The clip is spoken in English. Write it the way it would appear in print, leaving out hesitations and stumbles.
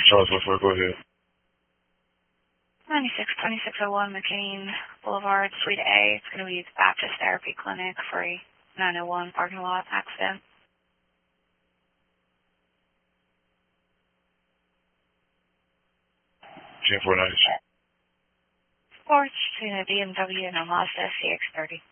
Charles, go ahead. 262601 McCain Boulevard, Suite A. It's going to be the Baptist Therapy Clinic for a 901 parking lot accident. Jan 496. Sports between a BMW and a Mazda CX-30.